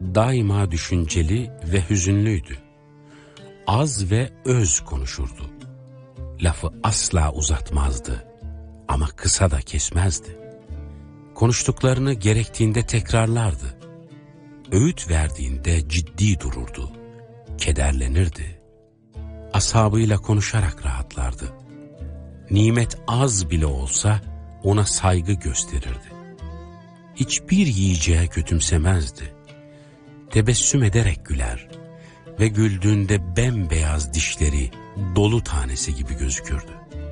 daima düşünceli ve hüzünlüydü. Az ve öz konuşurdu. Lafı asla uzatmazdı ama kısa da kesmezdi. Konuştuklarını gerektiğinde tekrarlardı. Öğüt verdiğinde ciddi dururdu. Kederlenirdi. Ashabıyla konuşarak rahatlardı. Nimet az bile olsa ona saygı gösterirdi. Hiçbir yiyeceğe kötümsemezdi. Tebessüm ederek güler ve güldüğünde bembeyaz dişleri dolu tanesi gibi gözükürdü.